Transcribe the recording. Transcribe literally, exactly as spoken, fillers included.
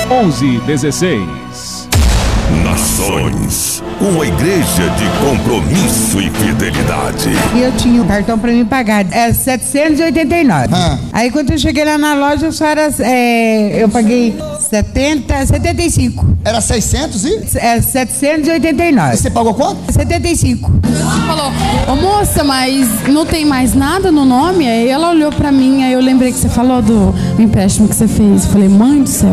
onze dezesseis. Nações, uma igreja de compromisso e fidelidade. E eu tinha um cartão pra me pagar, é setecentos e oitenta e nove. Ah. Aí quando eu cheguei lá na loja, só era, é, eu paguei setenta, setenta e cinco. Era seiscentos e? É, setecentos e oitenta e nove. E você pagou quanto? setenta e cinco. Você falou, ô moça, mas não tem mais nada no nome? Aí ela olhou pra mim, aí eu lembrei que você falou do empréstimo que você fez. Eu falei, mãe do céu.